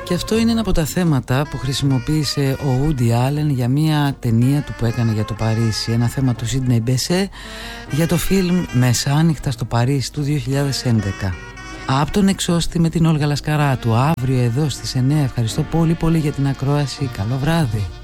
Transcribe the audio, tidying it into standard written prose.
Και αυτό είναι ένα από τα θέματα που χρησιμοποίησε ο Woody Allen για μια ταινία του που έκανε για το Παρίσι. Ένα θέμα του Σίντνεϊ Μπεσέ για το φιλμ Μεσάνυχτα στο Παρίσι του 2011. Από τον Εξώστη με την Όλγα Λασκαράτου, αύριο εδώ στις 9. Ευχαριστώ πολύ για την ακρόαση. Καλό βράδυ.